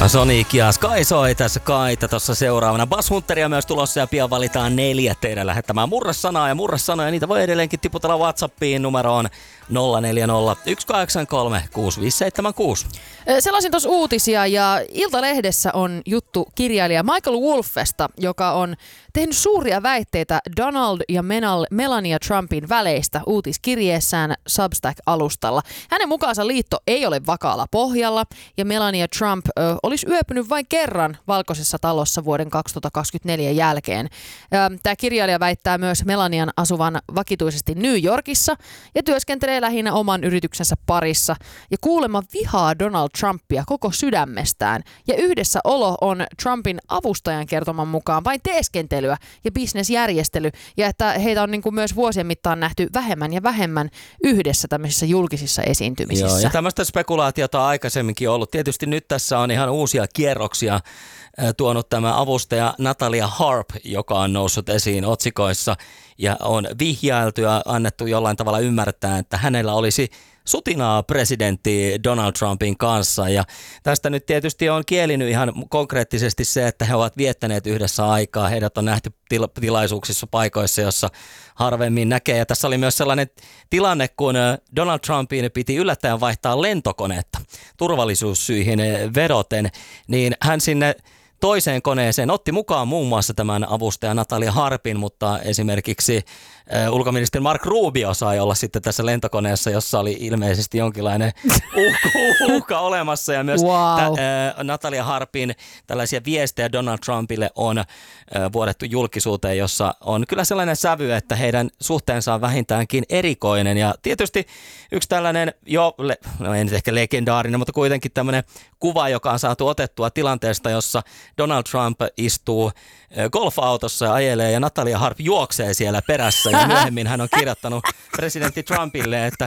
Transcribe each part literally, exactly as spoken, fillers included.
Sonic ja Sky soi tässä Kaita tuossa seuraavana. Bass Hunteria myös tulossa ja pian valitaan neljä teidän lähettämään murresanaa ja murresanoja. Niitä voi edelleenkin tiputella WhatsAppiin numeroon nolla neljä nolla yksi kahdeksan kolme kuusi viisi seitsemän kuusi. Selasin tuossa uutisia ja Iltalehdessä on juttu kirjailija Michael Wolffesta, joka on tehnyt suuria väitteitä Donald ja Melania Trumpin väleistä uutiskirjeessään Substack-alustalla. Hänen mukaansa liitto ei ole vakaalla pohjalla ja Melania Trump ö, olisi yöpynyt vain kerran Valkoisessa talossa vuoden kaksituhattakaksikymmentäneljä jälkeen. Tämä kirjailija väittää myös Melanian asuvan vakituisesti New Yorkissa ja työskentelee lähinnä oman yrityksensä parissa ja kuulemma vihaa Donald Trumpia koko sydämestään. Ja yhdessä olo on Trumpin avustajan kertoman mukaan vain teeskentelyä ja bisnesjärjestely ja että heitä on niin kuin myös vuosien mittaan nähty vähemmän ja vähemmän yhdessä tämmöisissä julkisissa esiintymisissä. Joo, ja tämmöistä spekulaatiota on aikaisemminkin ollut. Tietysti nyt tässä on ihan uusia kierroksia tuonut tämä avustaja Natalia Harp, joka on noussut esiin otsikoissa ja on vihjailtu ja annettu jollain tavalla ymmärtää, että hänellä olisi sutinaa presidentti Donald Trumpin kanssa. Ja tästä nyt tietysti on kielinyt ihan konkreettisesti se, että he ovat viettäneet yhdessä aikaa. Heidät on nähty tila- tilaisuuksissa, paikoissa, jossa harvemmin näkee. Ja tässä oli myös sellainen tilanne, kun Donald Trumpin piti yllättäen vaihtaa lentokonetta turvallisuussyihin vedoten, niin hän sinne toiseen koneeseen otti mukaan muun muassa tämän avustajan Natalia Harpin, mutta esimerkiksi äh, ulkoministeri Mark Rubio sai olla sitten tässä lentokoneessa, jossa oli ilmeisesti jonkinlainen uhka, uhka olemassa. Ja myös wow. tä, äh, Natalia Harpin tällaisia viestejä Donald Trumpille on äh, vuodettu julkisuuteen, jossa on kyllä sellainen sävy, että heidän suhteensa on vähintäänkin erikoinen. Ja tietysti yksi tällainen jo, le, no en ehkä legendaarinen, mutta kuitenkin tämmöinen kuva, joka on saatu otettua tilanteesta, jossa Donald Trump istuu golfautossa ja ajelee ja Natalia Harp juoksee siellä perässä ja myöhemmin hän on kirjoittanut presidentti Trumpille, että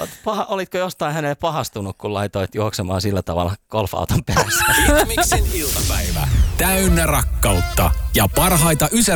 olitko jostain hänelle pahastunut, kun laitoit juoksemaan sillä tavalla golfauton perässä. Miksin iltapäivä. Täynnä rakkautta ja parhaita ysärä